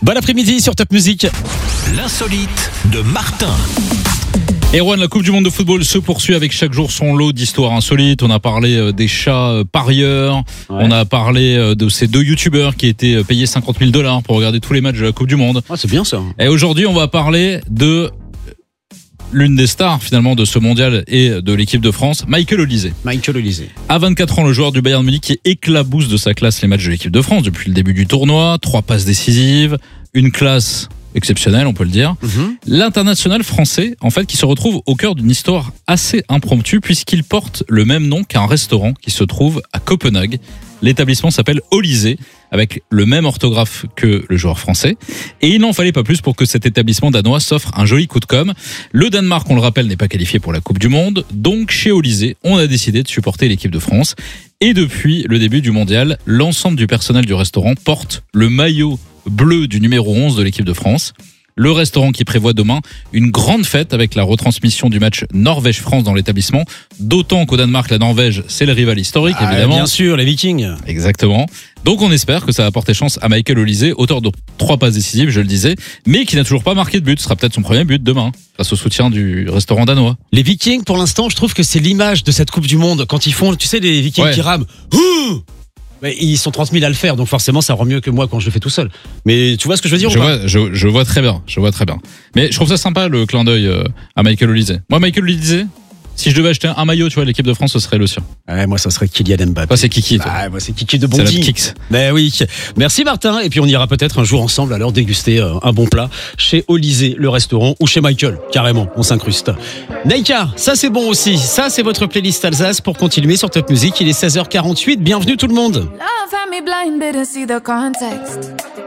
Bon après-midi sur Top Music. L'insolite de Martin. Erwan, la Coupe du Monde de football se poursuit avec chaque jour son lot d'histoires insolites. On a parlé des chats parieurs. On a parlé de ces deux youtubeurs qui étaient payés $50 000 pour regarder tous les matchs de la Coupe du Monde. Ah, c'est bien ça. Et aujourd'hui, on va parler de l'une des stars finalement de ce mondial et de l'équipe de France, Michael Olise. À 24 ans, le joueur du Bayern Munich qui éclabousse de sa classe les matchs de l'équipe de France depuis le début du tournoi. 3 passes décisives, une classe exceptionnel, on peut le dire. L'international français, en fait, qui se retrouve au cœur d'une histoire assez impromptue puisqu'il porte le même nom qu'un restaurant qui se trouve à Copenhague. L'établissement s'appelle Olise, avec le même orthographe que le joueur français. Et il n'en fallait pas plus pour que cet établissement danois s'offre un joli coup de com'. Le Danemark, on le rappelle, n'est pas qualifié pour la Coupe du Monde. Donc, chez Olise, on a décidé de supporter l'équipe de France. Et depuis le début du mondial, l'ensemble du personnel du restaurant porte le maillot bleu du numéro 11 de l'équipe de France. Le restaurant qui prévoit demain une grande fête avec la retransmission du match Norvège-France dans l'établissement. D'autant qu'au Danemark, la Norvège, c'est le rival historique, évidemment. Bien sûr, les Vikings. Exactement. Donc on espère que ça va porter chance à Michael Olise, auteur de 3 passes décisives, je le disais, mais qui n'a toujours pas marqué de but. Ce sera peut-être son premier but demain, grâce au soutien du restaurant danois. Les Vikings, pour l'instant, je trouve que c'est l'image de cette Coupe du Monde. Quand ils font, tu sais, les Vikings qui rament. Mais ils sont 30 000 à le faire, donc forcément ça rend mieux que moi quand je le fais tout seul. Mais tu vois ce que je veux dire je vois très bien, Mais je trouve ça sympa le clin d'œil à Michael Olise. Moi, Michael Olise, si je devais acheter un maillot, tu vois, l'équipe de France, ce serait le sien. Ouais, moi ça serait Kylian Mbappé. Toi, c'est Kiki. Toi. Moi c'est Kiki de C'est Bondy. la Kix. Ben oui. Merci Martin. Et puis on ira peut-être un jour ensemble alors déguster un bon plat chez Olise, le restaurant, ou chez Michael. Carrément, on s'incruste. Naïka, ça c'est bon aussi. Ça c'est votre playlist Alsace pour continuer sur Top Music. Il est 16h48. Bienvenue tout le monde. Love had me blinded to see the context.